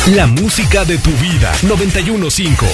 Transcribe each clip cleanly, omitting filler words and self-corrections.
La música de tu vida. 91.5.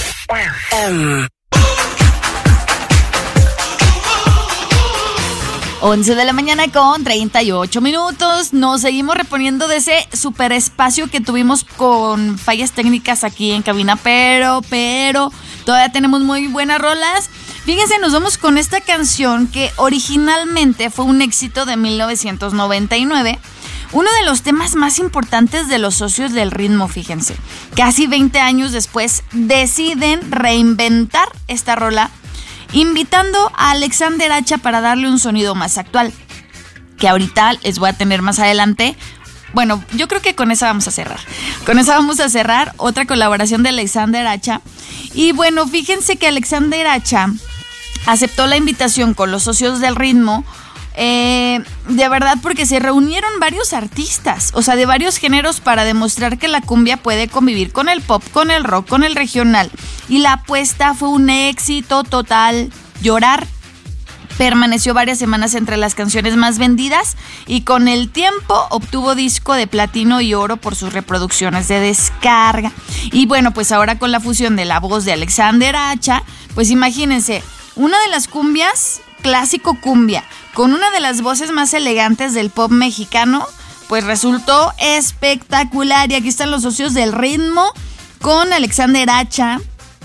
11 de la mañana con 38 minutos. Nos seguimos reponiendo de ese super espacio que tuvimos con fallas técnicas aquí en cabina, pero todavía tenemos muy buenas rolas. Fíjense, nos vamos con esta canción que originalmente fue un éxito de 1999. Uno de los temas más importantes de los Socios del Ritmo, fíjense. Casi 20 años después deciden reinventar esta rola, invitando a Alexander Hacha para darle un sonido más actual, que ahorita les voy a tener más adelante. Bueno, yo creo que con esa vamos a cerrar. Con esa vamos a cerrar otra colaboración de Alexander Hacha. Y bueno, fíjense que Alexander Hacha aceptó la invitación con los Socios del Ritmo, de verdad, porque se reunieron varios artistas, o sea, de varios géneros, para demostrar que la cumbia puede convivir con el pop, con el rock, con el regional. Y la apuesta fue un éxito total. Llorar permaneció varias semanas entre las canciones más vendidas y con el tiempo obtuvo disco de platino y oro por sus reproducciones de descarga. Y bueno, pues ahora con la fusión de la voz de Alexander Hacha, pues imagínense, una de las cumbias, clásico cumbia, con una de las voces más elegantes del pop mexicano, pues resultó espectacular. Y aquí están los Socios del Ritmo con Alexander Hacha.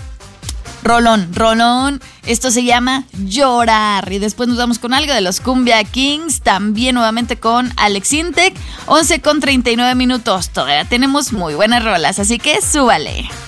Rolón. Esto se llama Llorar. Y después nos vamos con algo de los Cumbia Kings, también nuevamente con Alex Intec. 11 con 39 minutos. Todavía tenemos muy buenas rolas, así que súbale.